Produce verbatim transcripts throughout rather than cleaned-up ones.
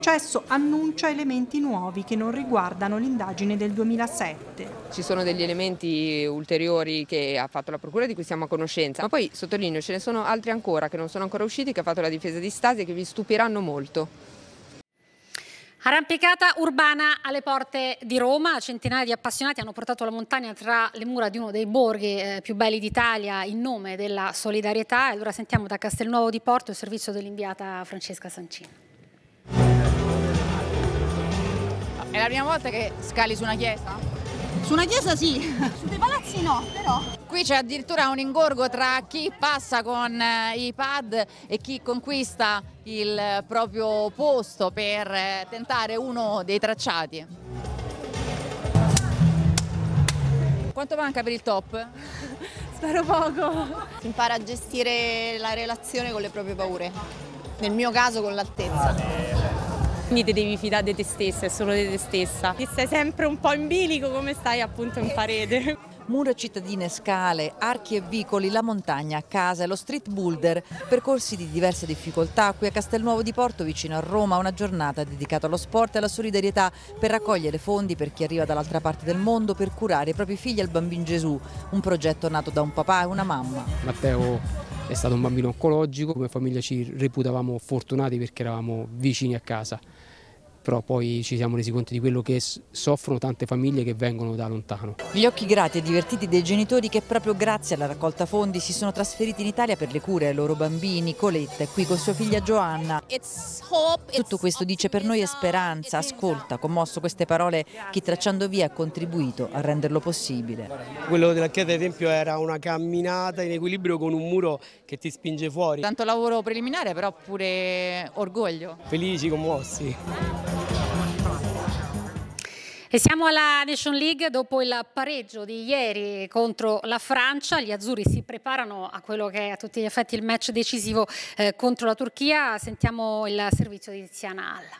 Il processo annuncia elementi nuovi che non riguardano l'indagine del duemilasette. Ci sono degli elementi ulteriori che ha fatto la procura di cui siamo a conoscenza, ma poi sottolineo ce ne sono altri ancora che non sono ancora usciti, che ha fatto la difesa di Stasi e che vi stupiranno molto. Arrampicata urbana alle porte di Roma, centinaia di appassionati hanno portato la montagna tra le mura di uno dei borghi eh, più belli d'Italia in nome della solidarietà. E allora sentiamo da Castelnuovo di Porto il servizio dell'inviata Francesca Sancini. È la prima volta che scali su una chiesa? Su una chiesa sì, su dei palazzi no, però. Qui c'è addirittura un ingorgo tra chi passa con i pad e chi conquista il proprio posto per tentare uno dei tracciati. Quanto manca per il top? Spero poco. Si impara a gestire la relazione con le proprie paure, nel mio caso con l'altezza. Quindi ti devi fidare di te stessa, è solo di te stessa. Ti stai sempre un po' in bilico come stai appunto in parete. Mura cittadine, scale, archi e vicoli, la montagna a casa e lo street boulder, percorsi di diverse difficoltà qui a Castelnuovo di Porto vicino a Roma, una giornata dedicata allo sport e alla solidarietà per raccogliere fondi per chi arriva dall'altra parte del mondo per curare i propri figli al Bambino Gesù, un progetto nato da un papà e una mamma. Matteo è stato un bambino oncologico, come famiglia ci reputavamo fortunati perché eravamo vicini a casa. Però poi ci siamo resi conto di quello che soffrono tante famiglie che vengono da lontano. Gli occhi grati e divertiti dei genitori che proprio grazie alla raccolta fondi si sono trasferiti in Italia per le cure ai loro bambini. Coletta è qui con sua figlia Giovanna. Tutto questo dice per noi è speranza, ascolta, commosso queste parole chi tracciando via ha contribuito a renderlo possibile. Quello della chiesa ad esempio era una camminata in equilibrio con un muro che ti spinge fuori. Tanto lavoro preliminare però pure orgoglio. Felici, commossi. E siamo alla Nation League dopo il pareggio di ieri contro la Francia. Gli azzurri si preparano a quello che è a tutti gli effetti il match decisivo eh, contro la Turchia. Sentiamo il servizio di Tiziana Alla.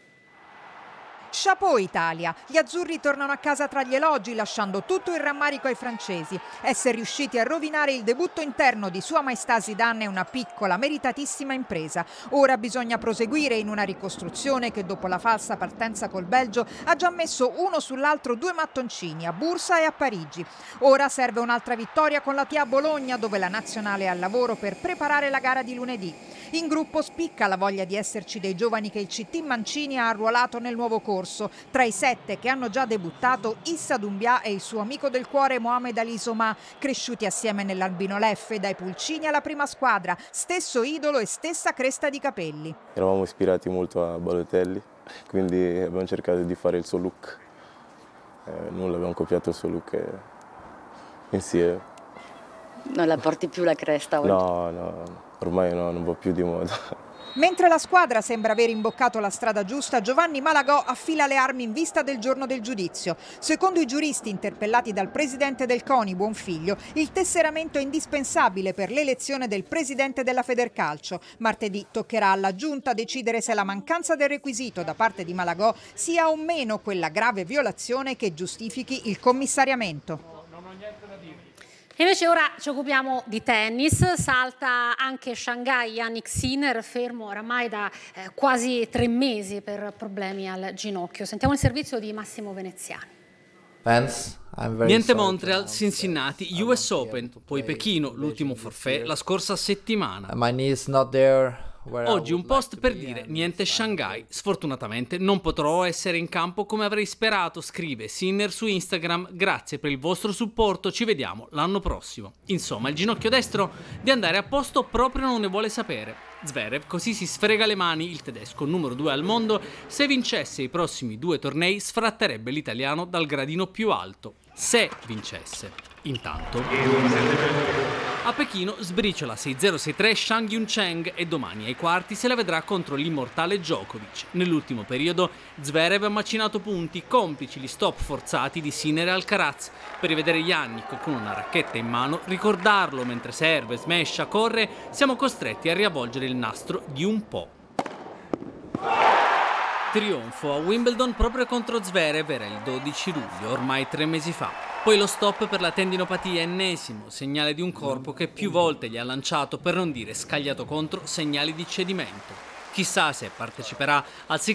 Chapeau Italia, gli azzurri tornano a casa tra gli elogi lasciando tutto il rammarico ai francesi. Essere riusciti a rovinare il debutto interno di Sua Maestà Zidane è una piccola, meritatissima impresa. Ora bisogna proseguire in una ricostruzione che dopo la falsa partenza col Belgio ha già messo uno sull'altro due mattoncini a Bursa e a Parigi. Ora serve un'altra vittoria con la T A Bologna dove la nazionale è al lavoro per preparare la gara di lunedì. In gruppo spicca la voglia di esserci dei giovani che il C T Mancini ha arruolato nel nuovo corso. Tra i sette che hanno già debuttato, Issa Doumbia e il suo amico del cuore Mohamed Ali Somà, cresciuti assieme nell'Albino Leffe, dai pulcini alla prima squadra, stesso idolo e stessa cresta di capelli. Eravamo ispirati molto a Balotelli, quindi abbiamo cercato di fare il suo look. Eh, noi abbiamo copiato il suo look e... insieme. Non la porti più la cresta oggi? No, no, ormai no, non va più di moda. Mentre la squadra sembra aver imboccato la strada giusta, Giovanni Malagò affila le armi in vista del giorno del giudizio. Secondo i giuristi interpellati dal presidente del CONI, Buonfiglio, il tesseramento è indispensabile per l'elezione del presidente della Federcalcio. Martedì toccherà alla Giunta decidere se la mancanza del requisito da parte di Malagò sia o meno quella grave violazione che giustifichi il commissariamento. Invece ora ci occupiamo di tennis, salta anche Shanghai Jannik Sinner, fermo oramai da eh, quasi tre mesi per problemi al ginocchio. Sentiamo il servizio di Massimo Veneziani. Niente Montreal, Cincinnati, U S Open, poi Pechino, l'ultimo forfait la scorsa settimana. Oggi un post per dire niente Shanghai. Sfortunatamente non potrò essere in campo come avrei sperato, scrive Sinner su Instagram. Grazie per il vostro supporto, ci vediamo l'anno prossimo. Insomma, il ginocchio destro di andare a posto proprio non ne vuole sapere. Zverev così si sfrega le mani, il tedesco numero due al mondo, se vincesse i prossimi due tornei sfratterebbe l'italiano dal gradino più alto. Se vincesse. Intanto a Pechino sbriciola sei zero sei tre Shang Yun-cheng e domani ai quarti se la vedrà contro l'immortale Djokovic. Nell'ultimo periodo Zverev ha macinato punti, complici gli stop forzati di Sinner e Alcaraz. Per rivedere Jannik con una racchetta in mano, ricordarlo mentre serve, smescia, corre, siamo costretti a riavvolgere il nastro di un po'. Trionfo a Wimbledon proprio contro Zverev era il dodici luglio, ormai tre mesi fa. Poi lo stop per la tendinopatia, ennesimo, segnale di un corpo che più volte gli ha lanciato, per non dire scagliato contro, segnali di cedimento. Chissà se parteciperà al